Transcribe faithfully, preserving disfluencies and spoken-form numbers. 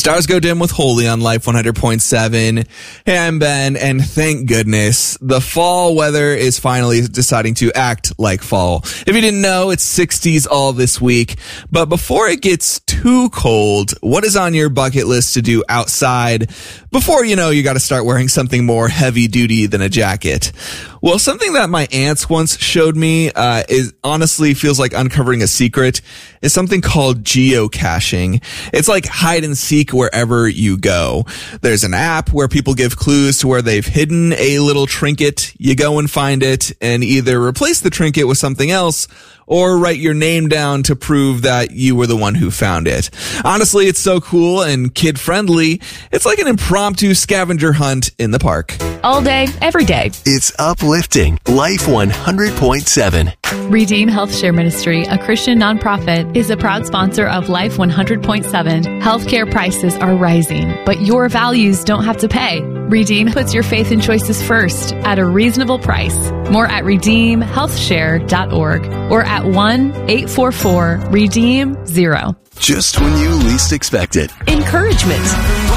Stars go dim with Holy on Life one hundred point seven. Hey, I'm Ben, and thank goodness the fall weather is finally deciding to act like fall. If you didn't know, it's sixties all this week. But before it gets too cold, what is on your bucket list to do outside before you know you got to start wearing something more heavy duty than a jacket? Well, something that my aunts once showed me uh, is honestly feels like uncovering a secret is something called geocaching. It's like hide and seek wherever you go. There's an app where people give clues to where they've hidden a little trinket. You go and find it and either replace the trinket with something else or write your name down to prove that you were the one who found it. Honestly, it's so cool and kid-friendly. It's like an impromptu scavenger hunt in the park. All day, every day. It's uplifting. Life one hundred point seven. Redeem Health Share Ministry, a Christian nonprofit, is a proud sponsor of Life one hundred point seven. Healthcare prices are rising, but your values don't have to pay. Redeem puts your faith and choices first at a reasonable price. More at redeem health share dot org or at one eight four four redeem zero. Just when you least expect it. Encouragement.